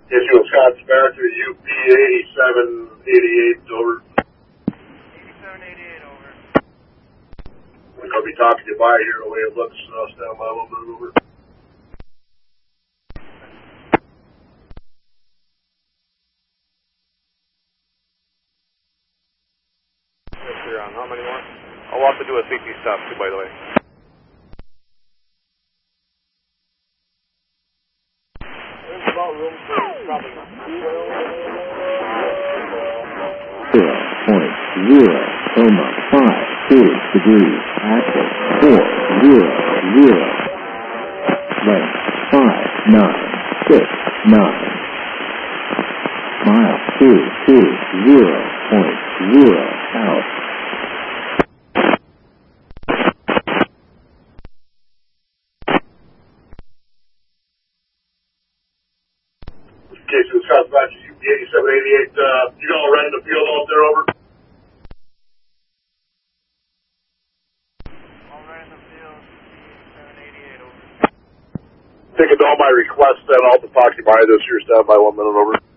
Issue of Scott back to UP 8788, over. 8788, over. We're going to be talking to you by here the way it looks. Stand by a little bit, over. Yes, you're on. How many more? I'll have to do a safety stop too, by the way. There's about room for probably 0.052 degrees, axis 400, length 5969, mile 220.0 out. Case of Scott back to UP 8788, you all right in the field out there, over? All right in the field, 8788, over. Taking all my requests, then I'll talk to you by this here. Stand by 1 minute, over.